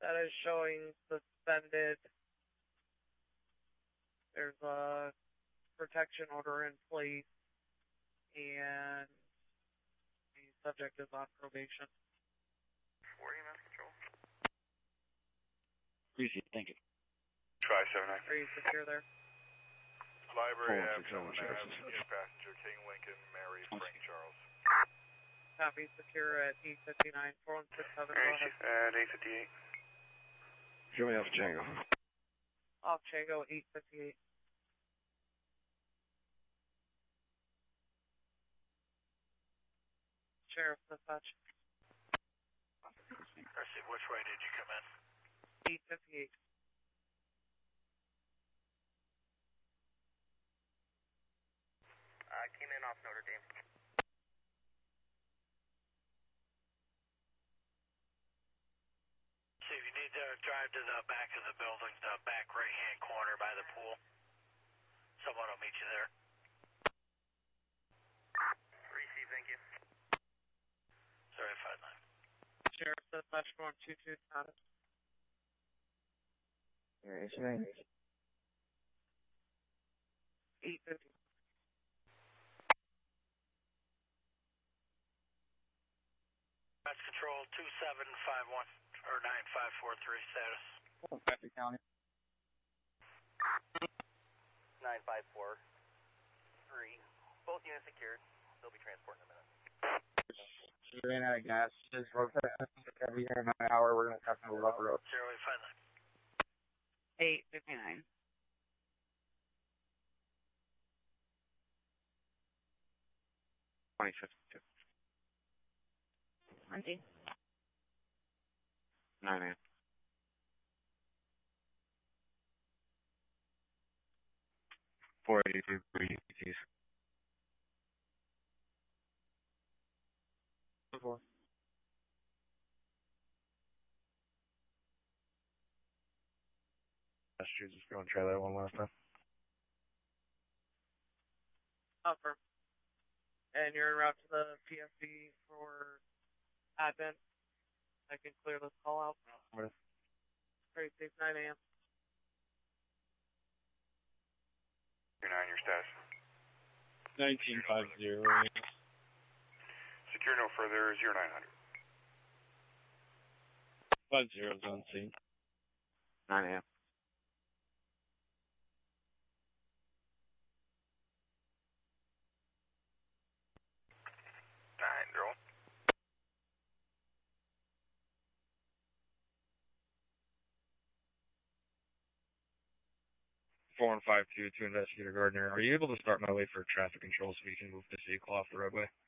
That is showing suspended. There's a protection order in place, and the subject is on probation. 4 EMS control. Appreciate it, thank you. Try 79. Are you secure there? Library Ave, passenger King Lincoln, Mary, Frank Charles. Copy, secure at 859, 4167, go ahead. At 858. Show me off Django. Off Django, 858. Sheriff, dispatch. Which way did you come in? 858. I came in off Notre Dame. See if you need to drive to the back of the building, the back right-hand corner by the pool. Someone will meet you there. Receive, thank you. 059. Sheriff, dispatch, form 22, status. Here is right. 850. That's control 2751 or 9543 status. Traffic County. 9543. Both units secured. They'll be transported in a minute. We ran out of gas. Just rotate every here in an hour. We're going to have to move up the road. 0859. 859. Auntie. 9 a.m. 482, 3 ETs. 4. Just go and try that one last time. Upper. And you're en route to the PFB for admin. I can clear this call out. Very safe, 9 a.m. Your 9, your status. 1950. Secure no further, 0900. 50's on scene. 9 a.m. 9, girl. Four and 52 to Investigator Gardner. Are you able to start my way for traffic control so we can move this vehicle off the roadway?